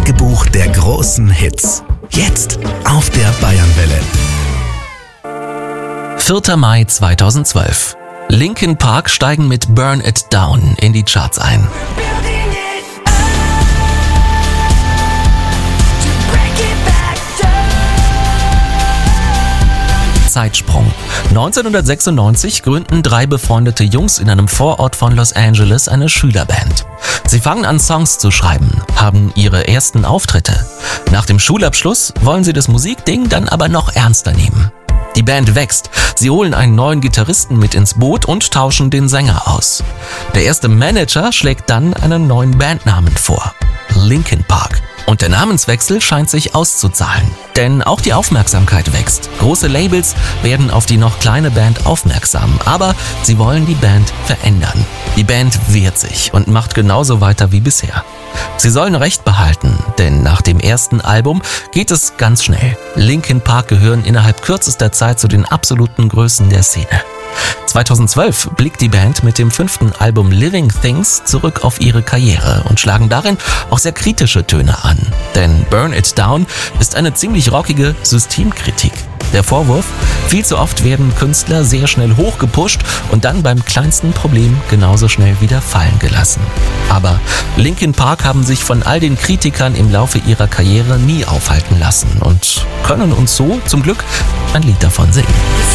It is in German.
Tagebuch der großen Hits. Jetzt auf der Bayernwelle. 4. Mai 2012. Linkin Park steigen mit Burn It Down in die Charts ein. Zeitsprung. 1996 gründen 3 befreundete Jungs in einem Vorort von Los Angeles eine Schülerband. Sie fangen an, Songs zu schreiben, haben ihre ersten Auftritte. Nach dem Schulabschluss wollen sie das Musikding dann aber noch ernster nehmen. Die Band wächst. Sie holen einen neuen Gitarristen mit ins Boot und tauschen den Sänger aus. Der erste Manager schlägt dann einen neuen Bandnamen vor: Linkin Park. Und der Namenswechsel scheint sich auszuzahlen. Denn auch die Aufmerksamkeit wächst. Große Labels werden auf die noch kleine Band aufmerksam, aber sie wollen die Band verändern. Die Band wehrt sich und macht genauso weiter wie bisher. Sie sollen Recht behalten, denn nach dem ersten Album geht es ganz schnell. Linkin Park gehören innerhalb kürzester Zeit zu den absoluten Größen der Szene. 2012 blickt die Band mit dem 5. Album Living Things zurück auf ihre Karriere und schlagen darin auch sehr kritische Töne an. Denn Burn It Down ist eine ziemlich rockige Systemkritik. Der Vorwurf: viel zu oft werden Künstler sehr schnell hochgepusht und dann beim kleinsten Problem genauso schnell wieder fallen gelassen. Aber Linkin Park haben sich von all den Kritikern im Laufe ihrer Karriere nie aufhalten lassen und können uns so zum Glück ein Lied davon singen.